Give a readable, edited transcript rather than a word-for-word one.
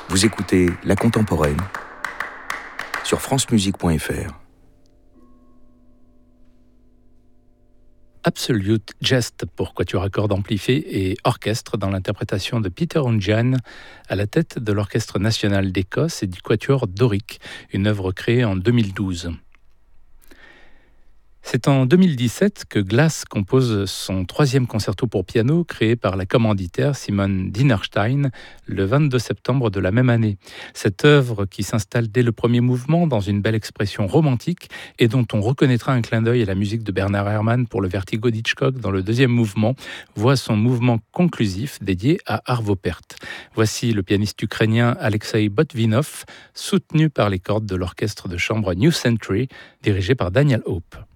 Vous écoutez La Contemporaine sur francemusique.fr. Absolute Jest pour quatuor à cordes amplifiées et orchestre dans l'interprétation de Peter Oundjian à la tête de l'Orchestre national d'Écosse et du quatuor Doric, une œuvre créée en 2012. C'est en 2017 que Glass compose son troisième concerto pour piano créé par la commanditaire Simone Dinerstein le 22 septembre de la même année. Cette œuvre qui s'installe dès le premier mouvement dans une belle expression romantique et dont on reconnaîtra un clin d'œil à la musique de Bernard Herrmann pour le Vertigo d'Hitchcock dans le deuxième mouvement, voit son mouvement conclusif dédié à Arvo Pärt. Voici le pianiste ukrainien Alexei Botvinov, soutenu par les cordes de l'orchestre de chambre New Century dirigé par Daniel Hope.